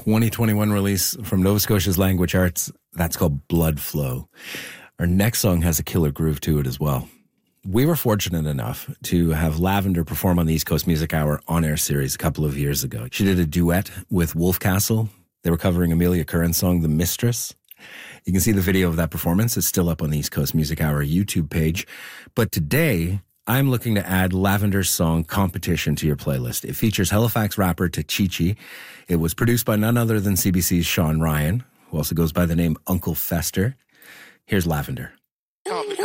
2021 release from Nova Scotia's Language Arts. That's called Blood Flow. Our next song has a killer groove to it as well. We were fortunate enough to have Lavender perform on the East Coast Music Hour on-air series a couple of years ago. She did a duet with Wolfcastle. They were covering Amelia Curran's song, The Mistress. You can see the video of that performance. It's still up on the East Coast Music Hour YouTube page. But today, I'm looking to add Lavender's song Competition to your playlist. It features Halifax rapper Tachichi. It was produced by none other than CBC's Sean Ryan, who also goes by the name Uncle Fester. Here's Lavender.